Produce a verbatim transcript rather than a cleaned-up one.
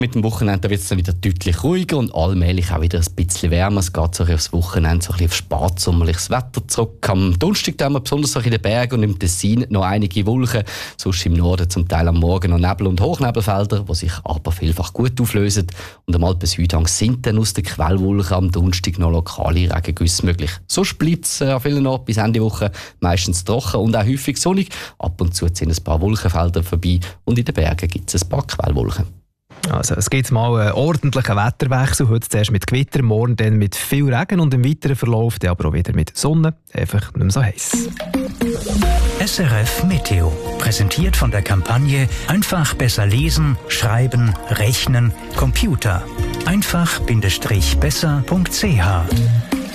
Mit dem Wochenende wird es dann wieder deutlich ruhiger und allmählich auch wieder ein bisschen wärmer. Es geht so ein aufs Wochenende so ein bisschen auf spätsommerliches Wetter zurück. Am Donnerstag haben wir besonders in den Bergen und im Tessin noch einige Wolken. Sonst im Norden zum Teil am Morgen noch Nebel- und Hochnebelfelder, die sich aber vielfach gut auflösen. Und am Alpen-Südhang sind dann aus den Quellwolken am Donnerstag noch lokale Regengüsse möglich. Sonst bleibt es an vielen Orten bis Ende Woche meistens trocken und auch häufig sonnig. Ab und zu ziehen ein paar Wolkenfelder vorbei und in den Bergen gibt es ein paar Quellwolken. Also, es gibt mal einen ordentlichen Wetterwechsel. Heute zuerst mit Gewitter, morgen dann mit viel Regen und im weiteren Verlauf dann aber auch wieder mit Sonne. Einfach nicht mehr so heiß. S R F Meteo. Präsentiert von der Kampagne Einfach besser lesen, schreiben, rechnen, Computer. einfach Bindestrich besser Punkt c h